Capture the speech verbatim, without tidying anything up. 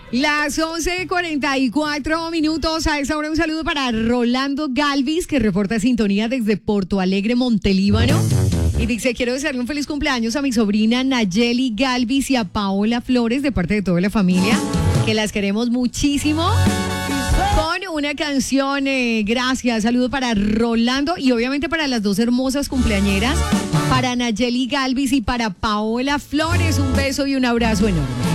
Las once cuarenta y cuatro minutos. A esta hora un saludo para Rolando Galvis, que reporta sintonía desde Porto Alegre, Montelíbano. Y dice, quiero desearle un feliz cumpleaños a mi sobrina Nayeli Galvis y a Paola Flores de parte de toda la familia, que las queremos muchísimo. Con una canción, eh, gracias, saludo para Rolando y obviamente para las dos hermosas cumpleañeras, para Nayeli Galvis y para Paola Flores. Un beso y un abrazo enorme.